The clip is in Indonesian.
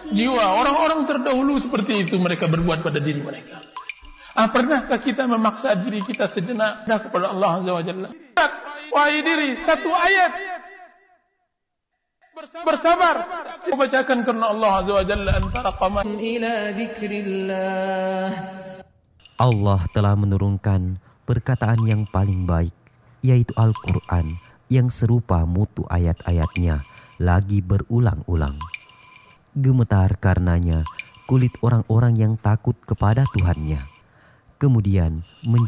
jiwa. Orang-orang terdahulu seperti itu mereka berbuat pada diri mereka. Pernahkah kita memaksa diri kita sejenak kepada Allah Azza wa Jalla? Wahai diri, satu ayat bersabar bacakan karena Allah Azza wa Jalla antara qamar ila dzikrillah. Allah telah menurunkan perkataan yang paling baik, yaitu Al-Quran, yang serupa mutu ayat-ayatnya lagi berulang-ulang. Gemetar karenanya kulit orang-orang yang takut kepada Tuhannya. Kemudian